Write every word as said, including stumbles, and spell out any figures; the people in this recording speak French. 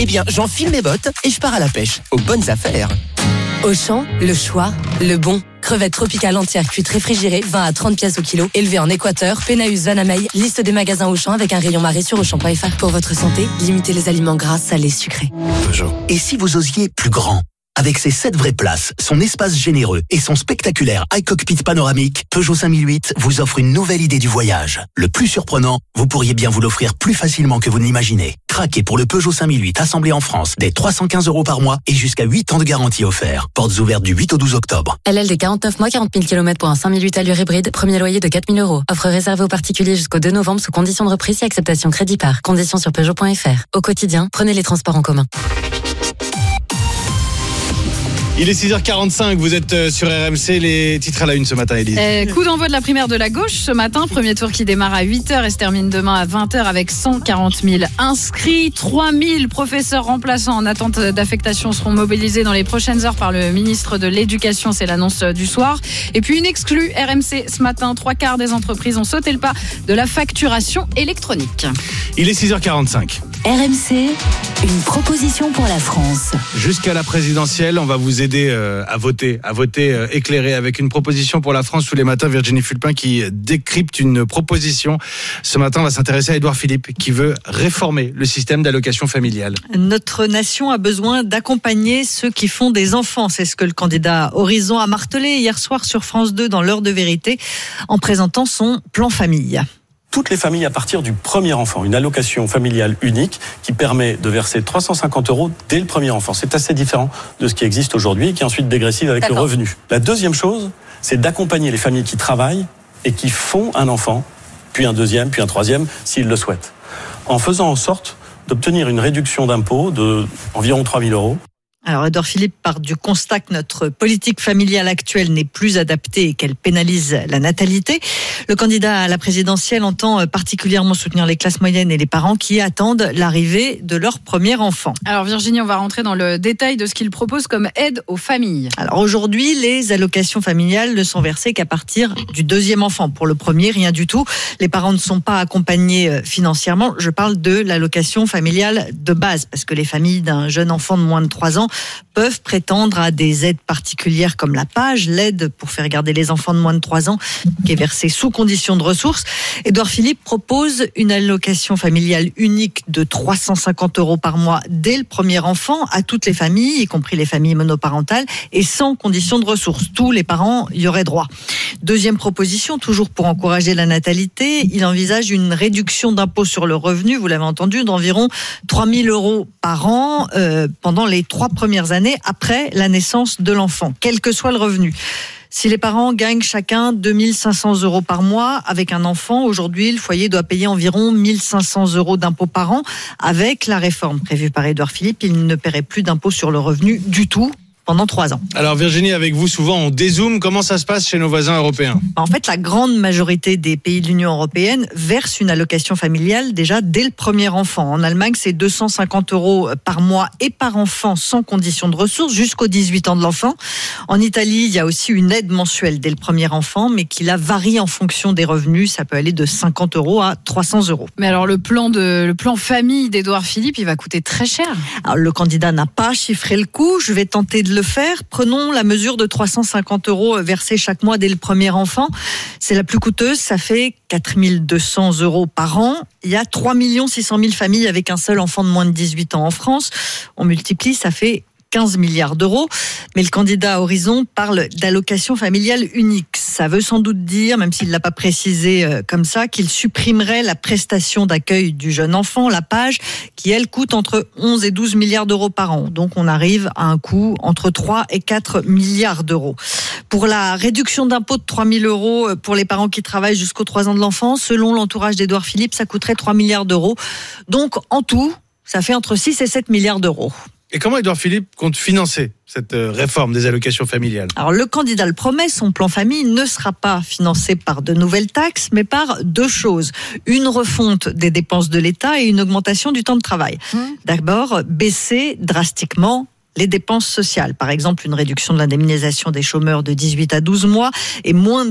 Eh bien, j'enfile mes bottes et je pars à la pêche. Aux bonnes affaires. Auchan, le choix, le bon. Crevettes tropicales entières cuites réfrigérées, vingt à trente pièces au kilo. Élevées en Équateur, Pénaüs, Vanamey. Liste des magasins Auchan avec un rayon marée sur auchan point f r. Pour votre santé, limitez les aliments gras, salés, sucrés. Peugeot. Et si vous osiez plus grand ? Avec ses sept vraies places, son espace généreux et son spectaculaire iCockpit panoramique, Peugeot cinq mille huit vous offre une nouvelle idée du voyage. Le plus surprenant, vous pourriez bien vous l'offrir plus facilement que vous ne l'imaginez. Craquez pour le Peugeot cinq mille huit assemblé en France dès trois cent quinze euros par mois et jusqu'à huit ans de garantie offert. Portes ouvertes du huit au douze octobre. L L D quarante-neuf mois, quarante mille kilomètres pour un cinq mille huit allure hybride. Premier loyer de quatre mille euros. Offre réservée aux particuliers jusqu'au deux novembre sous conditions de reprise et acceptation crédit par. Conditions sur Peugeot point f r. Au quotidien, prenez les transports en commun. Il est six heures quarante-cinq, vous êtes sur R M C, les titres à la une ce matin, Élise. Euh, coup d'envoi de la primaire de la gauche ce matin, premier tour qui démarre à huit heures et se termine demain à vingt heures avec cent quarante mille inscrits. trois mille professeurs remplaçants en attente d'affectation seront mobilisés dans les prochaines heures par le ministre de l'Éducation, c'est l'annonce du soir. Et puis une exclue R M C ce matin, trois quarts des entreprises ont sauté le pas de la facturation électronique. Il est six heures quarante-cinq. R M C, une proposition pour la France. Jusqu'à la présidentielle, on va vous aider euh, à voter, à voter euh, éclairé avec une proposition pour la France tous les matins. Virginie Fulpin qui décrypte une proposition. Ce matin, on va s'intéresser à Édouard Philippe qui veut réformer le système d'allocation familiale. Notre nation a besoin d'accompagner ceux qui font des enfants. C'est ce que le candidat Horizon a martelé hier soir sur France deux dans l'heure de vérité en présentant son plan famille. Toutes les familles à partir du premier enfant, une allocation familiale unique qui permet de verser trois cent cinquante euros dès le premier enfant. C'est assez différent de ce qui existe aujourd'hui et qui est ensuite dégressive avec D'accord. le revenu. La deuxième chose, c'est d'accompagner les familles qui travaillent et qui font un enfant, puis un deuxième, puis un troisième, s'ils le souhaitent, en faisant en sorte d'obtenir une réduction d'impôt de environ trois mille euros. Alors, Édouard Philippe part du constat que notre politique familiale actuelle n'est plus adaptée et qu'elle pénalise la natalité. Le candidat à la présidentielle entend particulièrement soutenir les classes moyennes et les parents qui attendent l'arrivée de leur premier enfant. Alors Virginie, on va rentrer dans le détail de ce qu'il propose comme aide aux familles. Alors aujourd'hui, les allocations familiales ne sont versées qu'à partir du deuxième enfant. Pour le premier, rien du tout. Les parents ne sont pas accompagnés financièrement. Je parle de l'allocation familiale de base, parce que les familles d'un jeune enfant de moins de trois ans peuvent prétendre à des aides particulières comme la PAJE, l'aide pour faire garder les enfants de moins de trois ans, qui est versée sous condition de ressources. Édouard Philippe propose une allocation familiale unique de trois cent cinquante euros par mois dès le premier enfant à toutes les familles, y compris les familles monoparentales, et sans condition de ressources. Tous les parents y auraient droit. Deuxième proposition, toujours pour encourager la natalité, il envisage une réduction d'impôt sur le revenu, vous l'avez entendu, d'environ trois mille euros par an euh, pendant les trois premières années après la naissance de l'enfant, quel que soit le revenu. Si les parents gagnent chacun deux mille cinq cents euros par mois avec un enfant, aujourd'hui, le foyer doit payer environ mille cinq cents euros d'impôts par an. Avec la réforme prévue par Édouard Philippe, il ne paierait plus d'impôt sur le revenu du tout pendant trois ans. Alors Virginie, avec vous, souvent on dézoome. Comment ça se passe chez nos voisins européens ? En fait, la grande majorité des pays de l'Union européenne versent une allocation familiale déjà dès le premier enfant. En Allemagne, c'est deux cent cinquante euros par mois et par enfant sans condition de ressources jusqu'aux dix-huit ans de l'enfant. En Italie, il y a aussi une aide mensuelle dès le premier enfant, mais qui là varie en fonction des revenus. Ça peut aller de cinquante euros à trois cents euros. Mais alors le plan de le plan famille d'Édouard Philippe, il va coûter très cher. Alors, le candidat n'a pas chiffré le coût. Je vais tenter de le faire. Prenons la mesure de trois cent cinquante euros versés chaque mois dès le premier enfant. C'est la plus coûteuse, ça fait quatre mille deux cents euros par an. Il y a trois millions six cent mille familles avec un seul enfant de moins de dix-huit ans en France. On multiplie, ça fait quinze milliards d'euros. Mais le candidat à Horizon parle d'allocation familiale unique. Ça veut sans doute dire, même s'il ne l'a pas précisé euh, comme ça, qu'il supprimerait la prestation d'accueil du jeune enfant, la PAJE, qui elle coûte entre onze et douze milliards d'euros par an. Donc on arrive à un coût entre trois et quatre milliards d'euros. Pour la réduction d'impôt de trois mille euros pour les parents qui travaillent jusqu'aux trois ans de l'enfant, selon l'entourage d'Édouard Philippe, ça coûterait trois milliards d'euros. Donc en tout, ça fait entre six et sept milliards d'euros. Et comment Édouard Philippe compte financer cette réforme des allocations familiales ? Alors le candidat le promet, son plan famille ne sera pas financé par de nouvelles taxes, mais par deux choses. Une refonte des dépenses de l'État et une augmentation du temps de travail. Mmh. D'abord, baisser drastiquement les dépenses sociales. Par exemple, une réduction de l'indemnisation des chômeurs de dix-huit à douze mois et moins